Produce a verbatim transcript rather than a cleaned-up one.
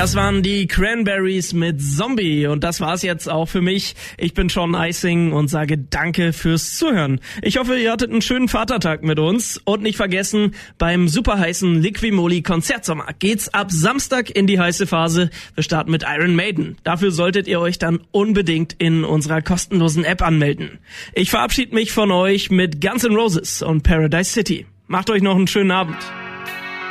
Das waren die Cranberries mit Zombie und das war's jetzt auch für mich. Ich bin Sean Eising und sage danke fürs Zuhören. Ich hoffe, ihr hattet einen schönen Vatertag mit uns und nicht vergessen, beim super heißen Liquimoli Konzertsommer geht's ab Samstag in die heiße Phase. Wir starten mit Iron Maiden. Dafür solltet ihr euch dann unbedingt in unserer kostenlosen App anmelden. Ich verabschiede mich von euch mit Guns N' Roses und Paradise City. Macht euch noch einen schönen Abend.